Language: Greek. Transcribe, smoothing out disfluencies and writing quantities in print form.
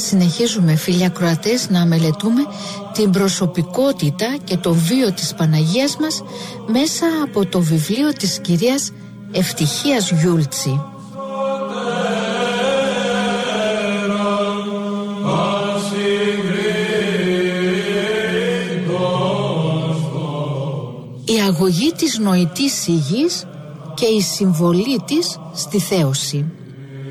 Συνεχίζουμε, φίλοι ακροατές, να μελετούμε την προσωπικότητα και το βίο της Παναγίας μας μέσα από το βιβλίο της κυρίας Ευτυχίας Γιούλτσι. Η αγωγή της νοητής σιγής και η συμβολή της στη θέωση.